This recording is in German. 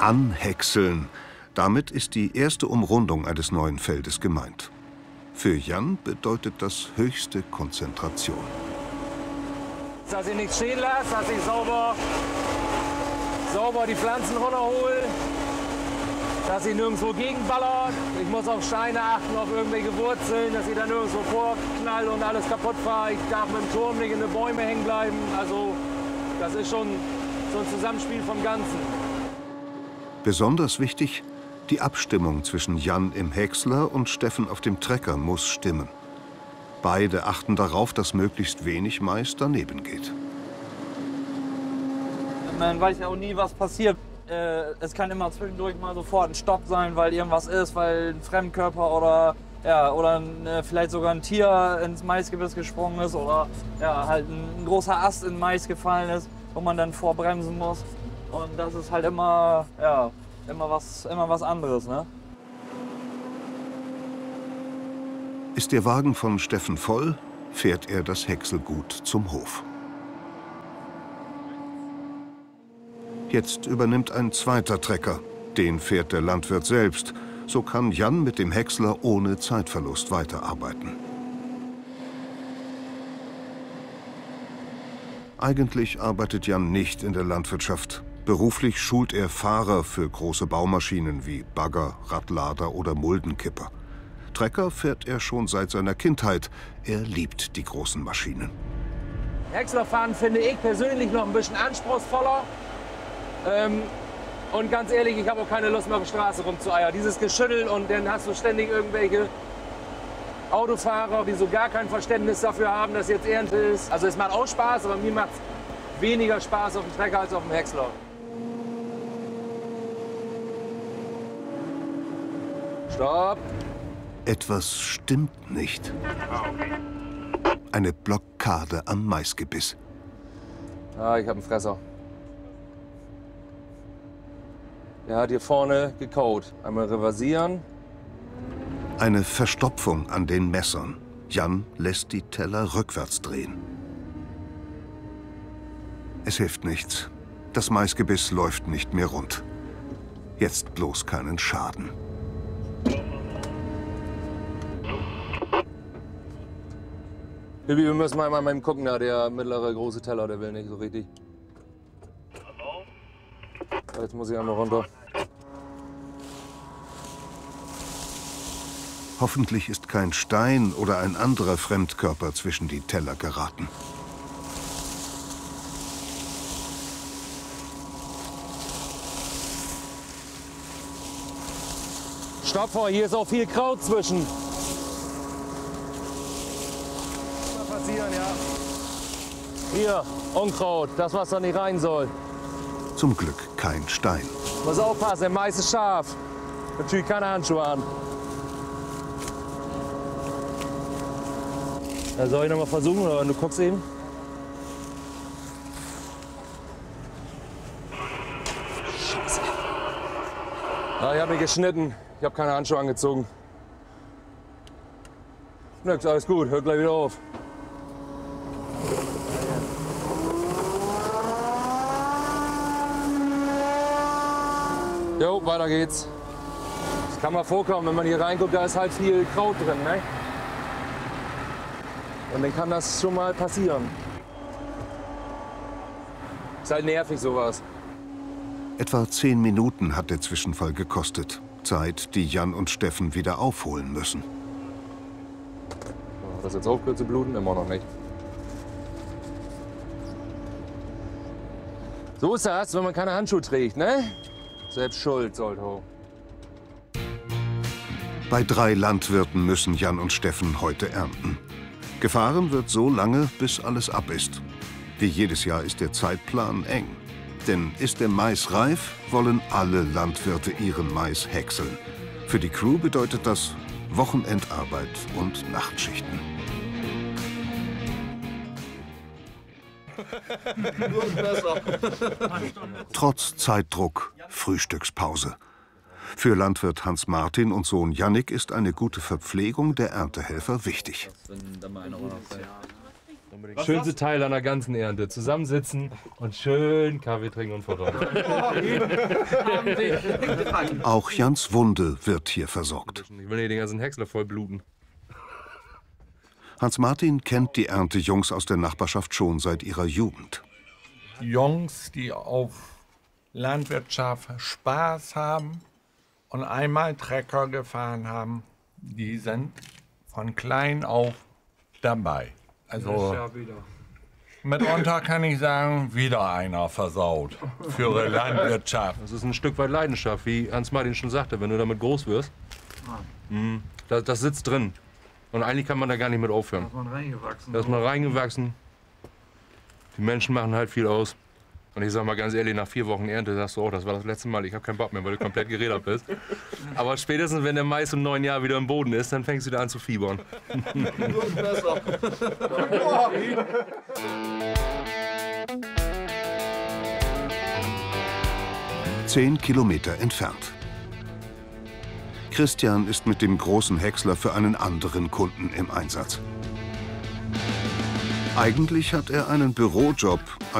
Anhäckseln. Damit ist die erste Umrundung eines neuen Feldes gemeint. Für Jan bedeutet das höchste Konzentration. Dass ich nichts stehen lasse, dass ich sauber die Pflanzen runterhole, dass ich nirgendwo gegenballer. Ich muss auf Steine achten, auf irgendwelche Wurzeln, dass ich da nirgendwo vorknall und alles kaputt fahre. Ich darf mit dem Turm nicht in den Bäumen hängen bleiben. Also das ist schon so ein Zusammenspiel vom Ganzen. Besonders wichtig, die Abstimmung zwischen Jan im Häcksler und Steffen auf dem Trecker muss stimmen. Beide achten darauf, dass möglichst wenig Mais daneben geht. Man weiß ja auch nie, was passiert. Es kann immer zwischendurch mal sofort ein Stopp sein, weil irgendwas ist, weil ein Fremdkörper oder vielleicht sogar ein Tier ins Maisgebiss gesprungen ist oder halt ein großer Ast in Mais gefallen ist, wo man dann vorbremsen muss. Und das ist halt immer was anderes, ne? Ist der Wagen von Steffen voll, fährt er das Häckselgut zum Hof. Jetzt übernimmt ein zweiter Trecker. Den fährt der Landwirt selbst. So kann Jan mit dem Häcksler ohne Zeitverlust weiterarbeiten. Eigentlich arbeitet Jan nicht in der Landwirtschaft. Beruflich schult er Fahrer für große Baumaschinen wie Bagger, Radlader oder Muldenkipper. Trecker fährt er schon seit seiner Kindheit. Er liebt die großen Maschinen. Häckslerfahren finde ich persönlich noch ein bisschen anspruchsvoller. Und ganz ehrlich, ich habe auch keine Lust mehr auf der Straße rumzueiern. Dieses Geschüttel und dann hast du ständig irgendwelche Autofahrer, die so gar kein Verständnis dafür haben, dass jetzt Ernte ist. Also es macht auch Spaß, aber mir macht es weniger Spaß auf dem Trecker als auf dem Häcksler. Stopp! Etwas stimmt nicht. Eine Blockade am Maisgebiss. Ah, ich habe einen Fresser. Der hat hier vorne gekaut. Einmal reversieren. Eine Verstopfung an den Messern. Jan lässt die Teller rückwärts drehen. Es hilft nichts. Das Maisgebiss läuft nicht mehr rund. Jetzt bloß keinen Schaden. Wir müssen mal beim gucken, da der mittlere große Teller, der will nicht so richtig. Jetzt muss ich einmal runter. Hoffentlich ist kein Stein oder ein anderer Fremdkörper zwischen die Teller geraten. Stopp, hier ist auch viel Kraut zwischen. Passieren, ja. Hier, Unkraut, das, was da nicht rein soll. Zum Glück kein Stein. Muss aufpassen, der Mais ist scharf. Natürlich keine Handschuhe an. Ja, soll ich noch mal versuchen, oder du guckst eben? Scheiße. Ja, ich habe mich geschnitten. Ich habe keine Handschuhe angezogen. Nix, alles gut, hört gleich wieder auf. Jo, weiter geht's. Das kann mal vorkommen, wenn man hier reinguckt, da ist halt viel Kraut drin, ne? Und dann kann das schon mal passieren. Ist halt nervig, sowas. Etwa 10 Minuten hat der Zwischenfall gekostet. Zeit, die Jan und Steffen wieder aufholen müssen. Hat das jetzt aufgehört zu bluten? Immer noch nicht. So ist das, wenn man keine Handschuhe trägt, ne? Selbst schuld, Solto. Bei 3 Landwirten müssen Jan und Steffen heute ernten. Gefahren wird so lange, bis alles ab ist. Wie jedes Jahr ist der Zeitplan eng. Denn ist der Mais reif, wollen alle Landwirte ihren Mais häckseln. Für die Crew bedeutet das Wochenendarbeit und Nachtschichten. Trotz Zeitdruck Frühstückspause. Für Landwirt Hans-Martin und Sohn Jannik ist eine gute Verpflegung der Erntehelfer wichtig. Schönste Teil an der ganzen Ernte. Zusammensitzen und schön Kaffee trinken und futtern. Auch Jans Wunde wird hier versorgt. Ich will nicht den ganzen Häcksler voll bluten. Hans-Martin kennt die Erntejungs aus der Nachbarschaft schon seit ihrer Jugend. Jungs, die auf Landwirtschaft Spaß haben und einmal Trecker gefahren haben, die sind von klein auf dabei. Also mitunter kann ich sagen, wieder einer versaut für ihre Landwirtschaft. Das ist ein Stück weit Leidenschaft, wie Hans-Martin schon sagte, wenn du damit groß wirst. Das sitzt drin. Und eigentlich kann man da gar nicht mit aufhören. Da ist man reingewachsen. Die Menschen machen halt viel aus. Und ich sag mal ganz ehrlich, nach 4 Wochen Ernte sagst du, oh, das war das letzte Mal, ich habe keinen Bock mehr, weil du komplett gerädert bist. Aber spätestens, wenn der Mais im neuen Jahr wieder im Boden ist, dann fängst du wieder an zu fiebern. 10 Kilometer entfernt. Christian ist mit dem großen Häcksler für einen anderen Kunden im Einsatz. Eigentlich hat er einen Bürojob